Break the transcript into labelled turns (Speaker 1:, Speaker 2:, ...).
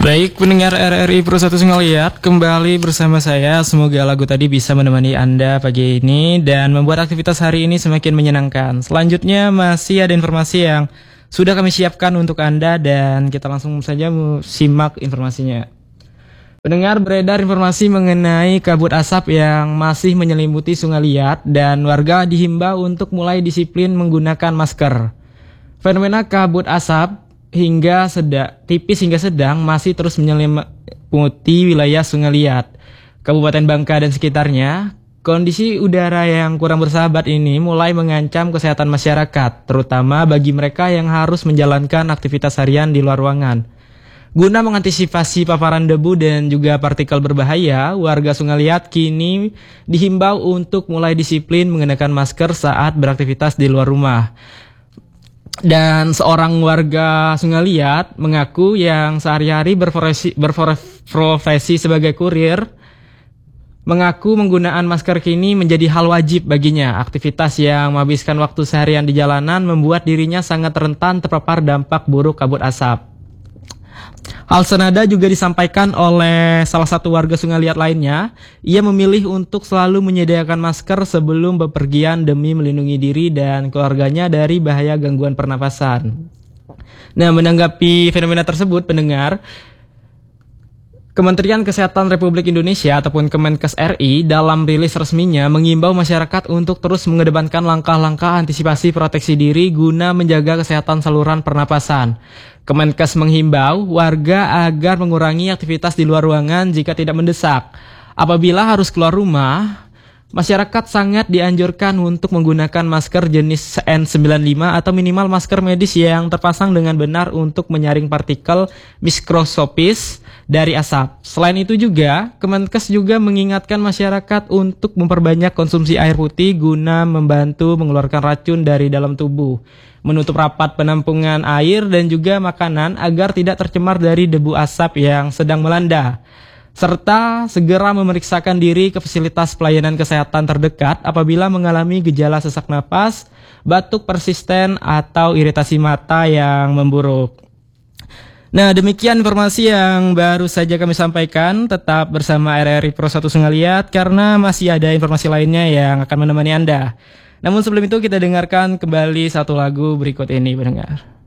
Speaker 1: Baik pendengar RRI Pro 1 Ngeliat, kembali bersama saya. Semoga lagu tadi bisa menemani Anda pagi ini dan membuat aktivitas hari ini semakin menyenangkan. Selanjutnya masih ada informasi yang sudah kami siapkan untuk Anda dan kita langsung saja simak informasinya. Pendengar, beredar informasi mengenai kabut asap yang masih menyelimuti Sungai Liat dan warga dihimbau untuk mulai disiplin menggunakan masker. Fenomena kabut asap tipis hingga sedang masih terus menyelimuti wilayah Sungai Liat, Kabupaten Bangka dan sekitarnya. Kondisi udara yang kurang bersahabat ini mulai mengancam kesehatan masyarakat, terutama bagi mereka yang harus menjalankan aktivitas harian di luar ruangan. Guna mengantisipasi paparan debu dan juga partikel berbahaya, warga Sungai Liat kini dihimbau untuk mulai disiplin mengenakan masker saat beraktivitas di luar rumah. Dan seorang warga Sungai Liat mengaku yang sehari-hari berprofesi sebagai kurir, mengaku penggunaan masker kini menjadi hal wajib baginya. Aktivitas yang menghabiskan waktu seharian di jalanan membuat dirinya sangat rentan terpapar dampak buruk kabut asap. Hal senada juga disampaikan oleh salah satu warga Sungai Liat lainnya. Ia memilih untuk selalu menyediakan masker sebelum bepergian demi melindungi diri dan keluarganya dari bahaya gangguan pernapasan. Nah, menanggapi fenomena tersebut, pendengar, Kementerian Kesehatan Republik Indonesia ataupun Kemenkes RI dalam rilis resminya mengimbau masyarakat untuk terus mengedepankan langkah-langkah antisipasi proteksi diri guna menjaga kesehatan saluran pernapasan. Kemenkes menghimbau warga agar mengurangi aktivitas di luar ruangan jika tidak mendesak. Apabila harus keluar rumah, masyarakat sangat dianjurkan untuk menggunakan masker jenis N95 atau minimal masker medis yang terpasang dengan benar untuk menyaring partikel mikroskopis dari asap. Selain itu juga, Kemenkes juga mengingatkan masyarakat untuk memperbanyak konsumsi air putih guna membantu mengeluarkan racun dari dalam tubuh, menutup rapat penampungan air dan juga makanan agar tidak tercemar dari debu asap yang sedang melanda, serta segera memeriksakan diri ke fasilitas pelayanan kesehatan terdekat apabila mengalami gejala sesak napas, batuk persisten, atau iritasi mata yang memburuk. Nah, demikian informasi yang baru saja kami sampaikan. Tetap bersama RRI Pro 1 Sungai Liat karena masih ada informasi lainnya yang akan menemani Anda. Namun sebelum itu kita dengarkan kembali satu lagu berikut ini, pendengar.